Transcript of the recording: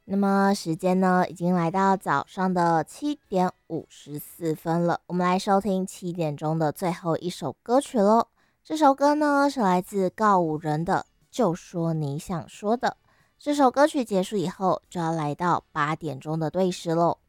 那么时间呢，已经来到早上的7:54了。我们来收听7点钟的最后一首歌曲喽。这首歌呢是来自告五人的《就说你想说的》。这首歌曲结束以后，就要来到8点钟的对时喽。